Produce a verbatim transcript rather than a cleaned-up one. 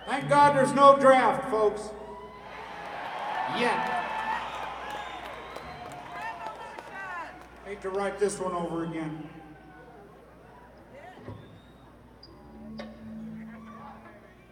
Thank God there's no draft, folks. Yet. Hate to write this one over again.